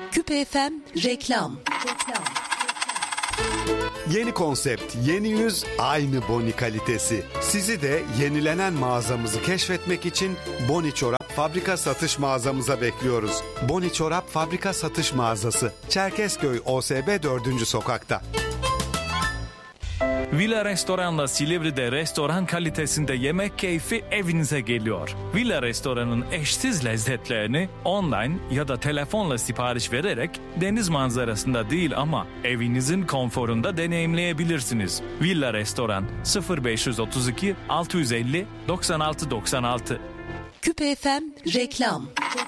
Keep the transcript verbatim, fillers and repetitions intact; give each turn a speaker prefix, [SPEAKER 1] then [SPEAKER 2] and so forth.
[SPEAKER 1] Küpe F M reklam.
[SPEAKER 2] Yeni konsept, yeni yüz, aynı Boni kalitesi. Sizi de yenilenen mağazamızı keşfetmek için Boni Çorap Fabrika Satış Mağazamıza bekliyoruz. Boni Çorap Fabrika Satış Mağazası, Çerkezköy O S B dördüncü sokakta.
[SPEAKER 3] Villa Restoran'la Silivri'de restoran kalitesinde yemek keyfi evinize geliyor. Villa Restoran'ın eşsiz lezzetlerini online ya da telefonla sipariş vererek deniz manzarasında değil ama evinizin konforunda deneyimleyebilirsiniz. Villa Restoran sıfır beş otuz iki altı yüz elli doksan altı doksan altı.
[SPEAKER 1] Küpe F M reklam.